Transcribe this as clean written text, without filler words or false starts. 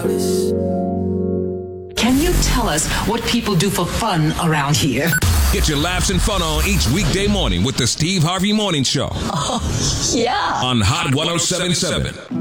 Can you tell us what people do for fun around here? Get your laughs and fun on each weekday morning with the Steve Harvey Morning Show. Oh, yeah. On Hot 107.7.